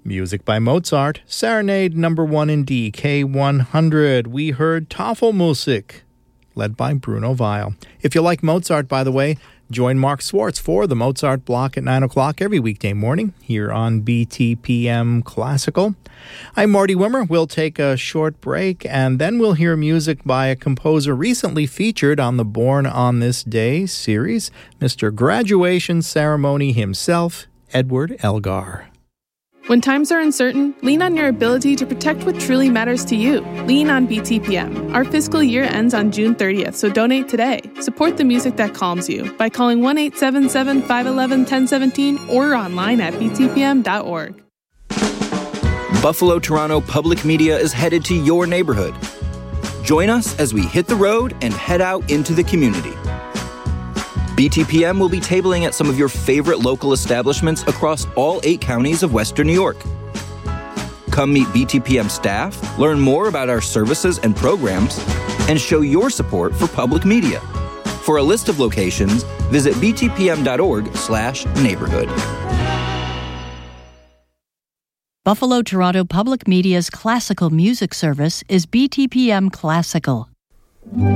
Music by Mozart, Serenade No. 1 in D, K100. We heard Tafelmusik, led by Bruno Weil. If you like Mozart, by the way, join Mark Swartz for the Mozart Block at 9 o'clock every weekday morning here on BTPM Classical. I'm Marty Wimmer. We'll take a short break, and then we'll hear music by a composer recently featured on the Born on This Day series, Mr. Graduation Ceremony himself, Edward Elgar. When times are uncertain, lean on your ability to protect what truly matters to you. Lean on BTPM. Our fiscal year ends on June 30th, so donate today. Support the music that calms you by calling 1-877-511-1017 or online at btpm.org. Buffalo Toronto Public Media is headed to your neighborhood. Join us as we hit the road and head out into the community. BTPM will be tabling at some of your favorite local establishments across all 8 counties of Western New York. Come meet BTPM staff, learn more about our services and programs, and show your support for public media. For a list of locations, visit btpm.org/neighborhood. Buffalo Toronto Public Media's classical music service is BTPM Classical.